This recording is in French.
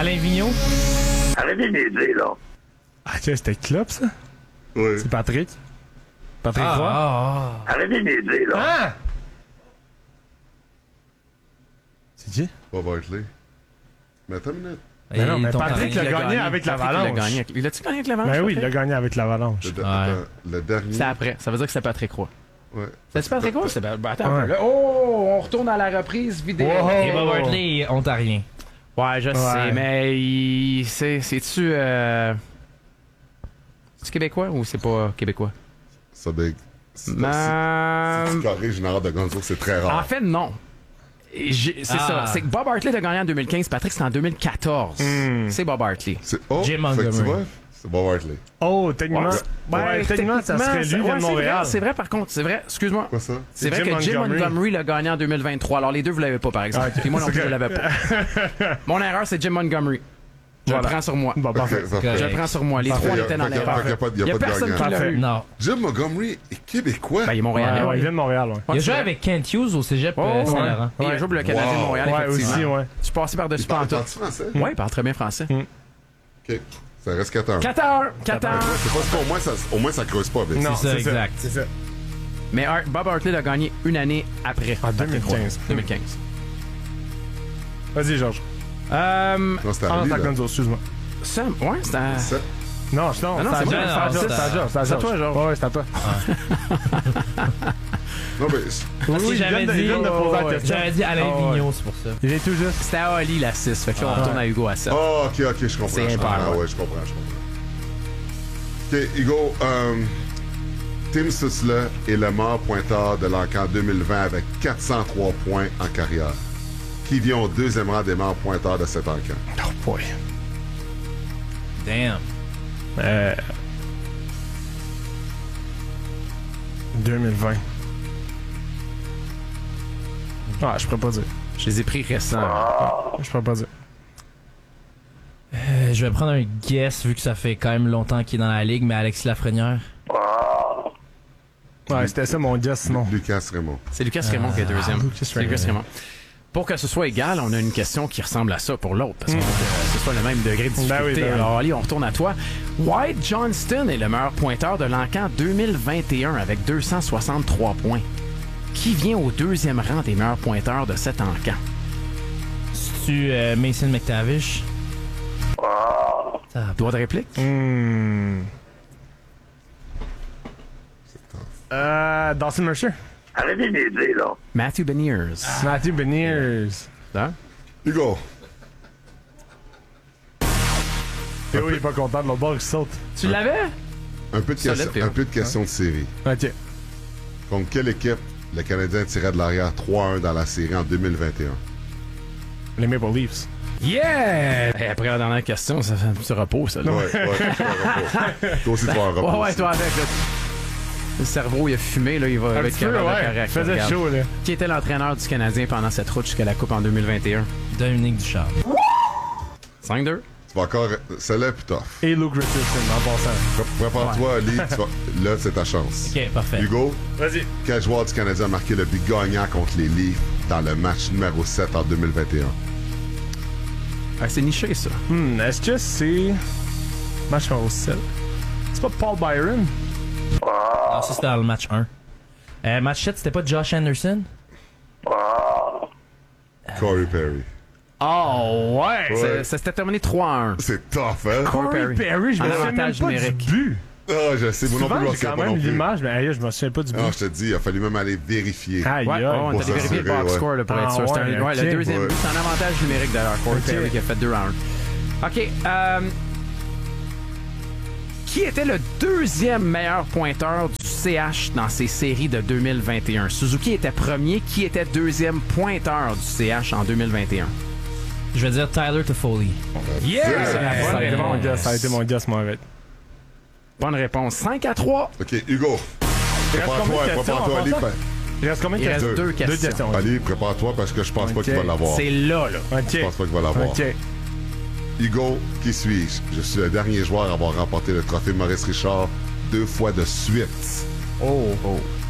Alain Vigneault? Arrêtez d'aider, là. Ah, tiens, c'était Klopp, ça? Oui. C'est Patrick? Patrick Roy? Arrêtez d'aider, là. Ah! C'est qui? Bob Hartley. Mais attends une minute. Mais non, mais Patrick l'a gagné avec l'Avalanche. Il l'a-tu gagné avec l'Avalanche? Ben oui, il l'a gagné avec l'Avalanche. Le dernier. C'est après. Ça veut dire que c'est Patrick Roy. Ouais. C'est Patrick Roy? Attends un peu, là. Oh! On retourne à la reprise vidéo. Et Bob Hartley est ontarien. Ouais, je sais, mais c'est-tu... C'est québécois ou c'est pas québécois? Ça big. C'est carré général de Gonzo, c'est très rare. En fait, non. C'est ça. C'est que Bob Hartley a gagné en 2015. Patrick, c'est en 2014. C'est Bob Hartley. Jim Montgomery. C'est Bob Hartley. Oh, techniquement. Techniquement, ça serait lui de Montréal. C'est vrai, par contre. C'est vrai. Excuse-moi. Quoi ça? C'est vrai que Jim Montgomery l'a gagné en 2023. Alors, les deux, vous l'avez pas, par exemple. Puis moi non plus, je l'avais pas. Mon erreur, c'est Jim Montgomery. Je le prends sur moi. Bon, parfait. Je le prends sur moi. Les trois étaient dans l'erreur. Il n'y a personne qui l'a eu. Non. Jim Montgomery est québécois. Ben, il est montréalais. Il vient de Montréal, ouais. Il a joué avec Kent Hughes au cégep Saint-Laurent. Il a joué pour le Canadien de Montréal, Ouais, effectivement. aussi, ouais. Je suis passé par-dessus Il parle pantoute. français? Oui, il parle très bien français. OK. Ça reste 4 heures. 4 heures. C'est pas au moins ça creuse pas, Vic. Non, C'est ça, exact. C'est ça. Mais Bob Hartley l'a gagné une année après. En 2015. 2015. Vas-y, Georges. Non, c'était Ah, Ali, t'as là. Gonzo, excuse-moi. Ça, ouais, c'est un... Ça- Non, c'est moi, c'est à Georges. C'est à toi, Georges. Ouais, c'est à toi. Non, mais... Parce que j'avais dit, question. j'avais dit Alain Vigneault, c'est pour ça. Il est tout juste. C'était à Oli, la 6. Fait que là, on retourne à Hugo à 7. Oh, OK, je comprends. C'est je comprends. impair, ouais. Ouais, je comprends. OK, Hugo, Tim Stutzle est le meilleur pointeur de l'encan 2020 avec 403 points en carrière. Qui vient au deuxième rang des meilleurs pointeurs de cet encan? Oh boy. Damn. 2020. Ah, je pourrais pas dire. Je les ai pris récents. Je pourrais pas dire. Je vais prendre un guess vu que ça fait quand même longtemps qu'il est dans la ligue, mais Alexis Lafrenière. Ouais, c'était ça mon guess, sinon. Lucas Raymond. C'est Lucas Raymond qui est deuxième. C'est Lucas Raymond. Raymond. Pour que ce soit égal, on a une question qui ressemble à ça pour l'autre, parce qu'on veut que ce soit le même degré de difficulté. Ben oui. Alors, Ali, on retourne à toi. White Johnston est le meilleur pointeur de l'encan 2021 avec 263 points. Qui vient au deuxième rang des meilleurs pointeurs de cet encan? C'est-tu Mason McTavish? Droit de réplique? Dawson Mercer. Arrêtez d'aider, là. Matthew Beniers. Matthew Beniers. Hein? Hugo. Théo, il est pas content de l'autre bord, il saute. Tu l'avais? Un peu de question de série. Ok. Contre quelle équipe le Canadien tirait de l'arrière 3-1 dans la série en 2021? Les Maple Leafs. Yeah! Et après la dernière question, ça fait un petit repos, ça. Là. Ouais, je fais un repos. Toi aussi, tu vas un repos. Ouais, toi avec. Là. Le cerveau, il a fumé, là, il va être capable de correct. Faisait regarde. chaud, là. Qui était l'entraîneur du Canadien pendant cette route jusqu'à la Coupe en 2021? Dominique Ducharme. 5-2. Tu vas encore... Celle-là est plus tough. Et Luke Richardson, en passant. Prépare-toi, Ali. Là, c'est ta chance. Ok, parfait. Hugo, Vas-y. quel joueur du Canadien a marqué le but gagnant contre les Leafs dans le match numéro 7 en 2021? Ah, c'est niché, ça. Est-ce que c'est... Match numéro 7. C'est pas Paul Byron? Non, ça c'était dans le match 1. Match 7, c'était pas Josh Anderson? Corey Perry. Oh, ouais! Ça s'était terminé 3-1. C'est tough, hein? Corey Perry, je me En souviens même avantage pas numérique. du but. Ah, je sais, moi non Souvent, plus, je j'ai sais quand pas non même plus. l'image, mais aïe, je me souviens pas du but. Non, je te dis, il a fallu même aller vérifier. Aïe, Ouais, aïe. on pour est allé vérifier le s'assurer, box ouais. score là, pour être Ah, sûr. C'était ouais, le ok. deuxième but, c'est un avantage numérique d'ailleurs. Corey Perry qui a fait 2-1. OK. Qui était le deuxième meilleur pointeur du CH dans ces séries de 2021? Suzuki était premier. Qui était deuxième pointeur du CH en 2021? Je vais dire Tyler Toffoli. Yeah! Ça a été mon guess, ça a été mon guess, moi, avec. Bonne réponse. 5-3. OK, Hugo. Prépare-toi, prépare-toi, Ali. Il reste combien de Il reste questions? deux questions. Ali, prépare-toi parce que je pense pas qu'il va l'avoir. C'est là. Je Ok. pense pas qu'il va l'avoir. Ok. Hugo, qui suis-je? Je suis le dernier joueur à avoir remporté le trophée Maurice Richard 2 fois de suite. Oh.